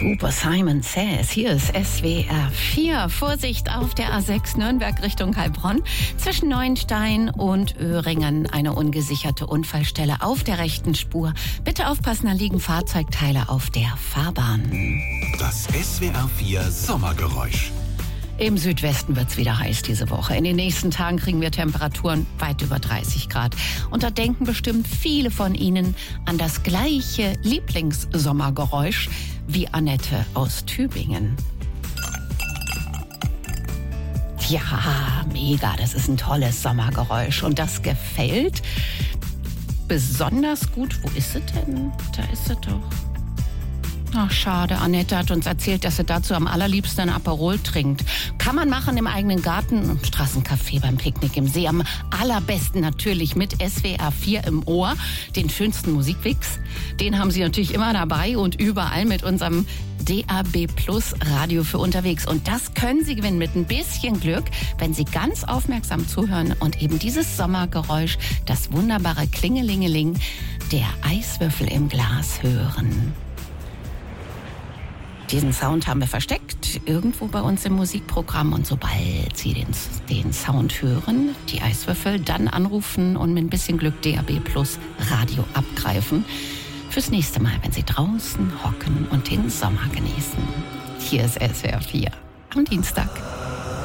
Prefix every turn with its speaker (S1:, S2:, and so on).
S1: Super Simon Says. Hier ist SWR 4. Vorsicht auf der A6 Nürnberg Richtung Heilbronn. Zwischen Neuenstein und Öhringen eine ungesicherte Unfallstelle auf der rechten Spur. Bitte aufpassen, da liegen Fahrzeugteile auf der Fahrbahn.
S2: Das SWR 4 Sommergeräusch.
S1: Im Südwesten wird's wieder heiß diese Woche. In den nächsten Tagen kriegen wir Temperaturen weit über 30 Grad. Und da denken bestimmt viele von Ihnen an das gleiche Lieblingssommergeräusch wie Annette aus Tübingen. Ja, mega, das ist ein tolles Sommergeräusch. Und das gefällt besonders gut. Wo ist sie denn? Da ist sie doch. Ach, schade. Annette hat uns erzählt, dass sie dazu am allerliebsten ein Aperol trinkt. Kann man machen im eigenen Garten, im Straßencafé, beim Picknick im See. Am allerbesten natürlich mit SWR 4 im Ohr, den schönsten Musikwix. Den haben Sie natürlich immer dabei und überall mit unserem DAB Plus Radio für unterwegs. Und das können Sie gewinnen mit ein bisschen Glück, wenn Sie ganz aufmerksam zuhören und eben dieses Sommergeräusch, das wunderbare Klingelingeling der Eiswürfel im Glas hören. Diesen Sound haben wir versteckt, irgendwo bei uns im Musikprogramm. Und sobald Sie den Sound hören, die Eiswürfel, dann anrufen und mit ein bisschen Glück DAB Plus Radio abgreifen. Fürs nächste Mal, wenn Sie draußen hocken und den Sommer genießen. Hier ist SWR 4 am Dienstag.